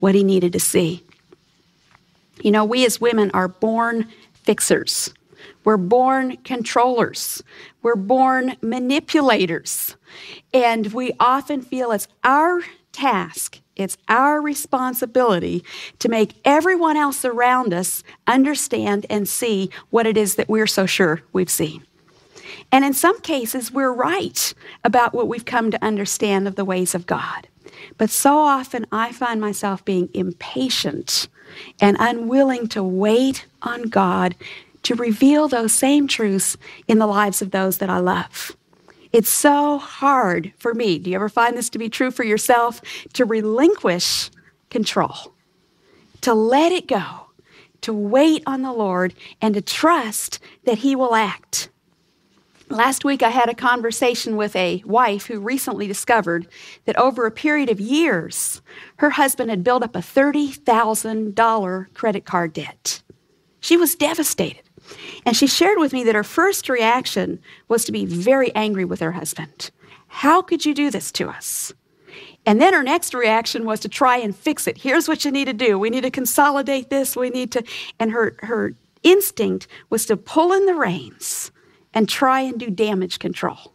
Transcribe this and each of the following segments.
what he needed to see. You know, we as women are born fixers. We're born controllers. We're born manipulators. And we often feel it's our task, it's our responsibility to make everyone else around us understand and see what it is that we're so sure we've seen. And in some cases, we're right about what we've come to understand of the ways of God. But so often I find myself being impatient and unwilling to wait on God to reveal those same truths in the lives of those that I love. It's so hard for me, do you ever find this to be true for yourself, to relinquish control, to let it go, to wait on the Lord, and to trust that he will act. Last week, I had a conversation with a wife who recently discovered that over a period of years, her husband had built up a $30,000 credit card debt. She was devastated. And she shared with me that her first reaction was to be very angry with her husband. How could you do this to us? And then her next reaction was to try and fix it. Here's what you need to do. We need to consolidate this. We need to, and her instinct was to pull in the reins and try and do damage control.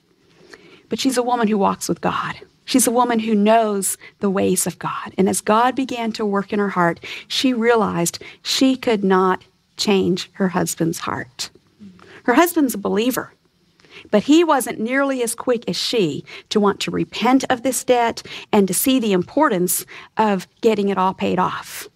But she's a woman who walks with God. She's a woman who knows the ways of God. And as God began to work in her heart, she realized she could not change her husband's heart. Her husband's a believer, but he wasn't nearly as quick as she to want to repent of this debt and to see the importance of getting it all paid off.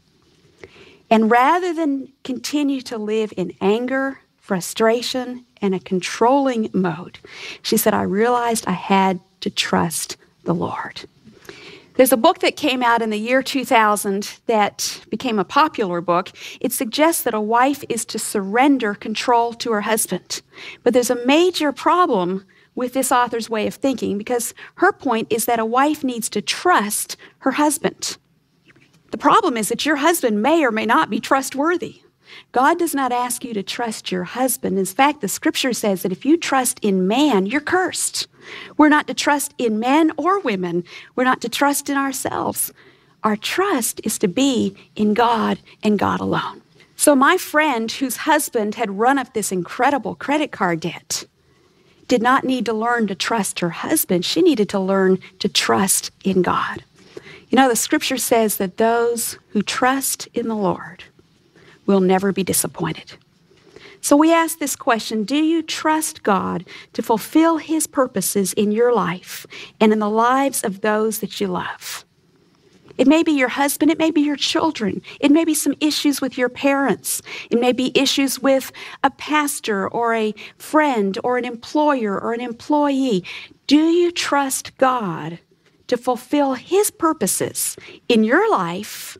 And rather than continue to live in anger, frustration, and a controlling mode, she said, I realized I had to trust the Lord. There's a book that came out in the year 2000 that became a popular book. It suggests that a wife is to surrender control to her husband. But there's a major problem with this author's way of thinking because her point is that a wife needs to trust her husband. The problem is that your husband may or may not be trustworthy. God does not ask you to trust your husband. In fact, the scripture says that if you trust in man, you're cursed. We're not to trust in men or women. We're not to trust in ourselves. Our trust is to be in God and God alone. So my friend whose husband had run up this incredible credit card debt did not need to learn to trust her husband. She needed to learn to trust in God. You know, the scripture says that those who trust in the Lord will never be disappointed. So we ask this question, do you trust God to fulfill his purposes in your life and in the lives of those that you love? It may be your husband, it may be your children, it may be some issues with your parents, it may be issues with a pastor or a friend or an employer or an employee. Do you trust God to fulfill his purposes in your life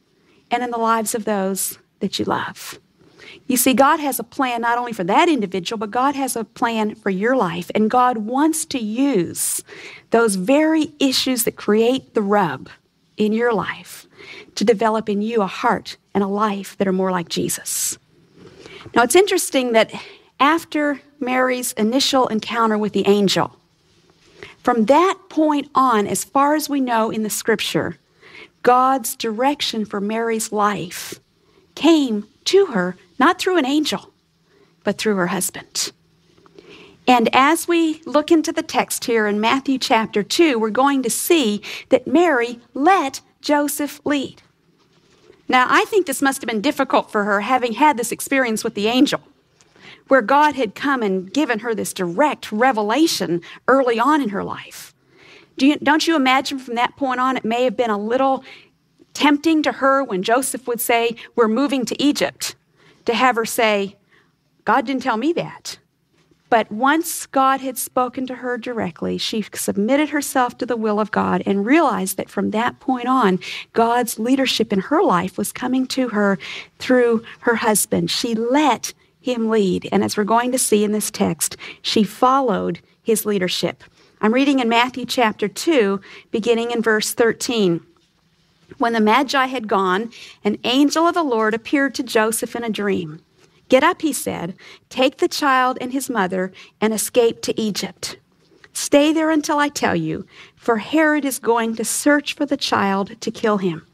and in the lives of those that you love? You see, God has a plan not only for that individual, but God has a plan for your life. And God wants to use those very issues that create the rub in your life to develop in you a heart and a life that are more like Jesus. Now, it's interesting that after Mary's initial encounter with the angel, from that point on, as far as we know in the scripture, God's direction for Mary's life came to her, not through an angel, but through her husband. And as we look into the text here in Matthew chapter 2, we're going to see that Mary let Joseph lead. Now, I think this must have been difficult for her, having had this experience with the angel, where God had come and given her this direct revelation early on in her life. Don't you imagine from that point on, it may have been a little tempting to her when Joseph would say, we're moving to Egypt, to have her say, God didn't tell me that. But once God had spoken to her directly, she submitted herself to the will of God and realized that from that point on, God's leadership in her life was coming to her through her husband. She let him lead. And as we're going to see in this text, she followed his leadership. I'm reading in Matthew chapter 2, beginning in verse 13. When the Magi had gone, an angel of the Lord appeared to Joseph in a dream. Get up, he said, take the child and his mother and escape to Egypt. Stay there until I tell you, for Herod is going to search for the child to kill him.